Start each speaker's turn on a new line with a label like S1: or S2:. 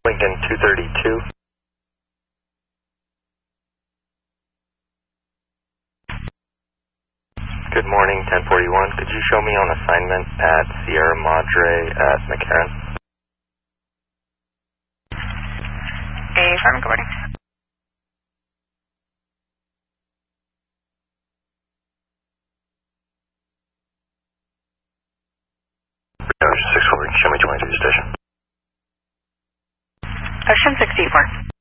S1: Lincoln 232. Good morning, 1041. Could you show me on assignment at Sierra Madre at McCarran?
S2: Affirmative, good morning.
S1: Ocean 64, show me 22 station.
S2: Ocean 64.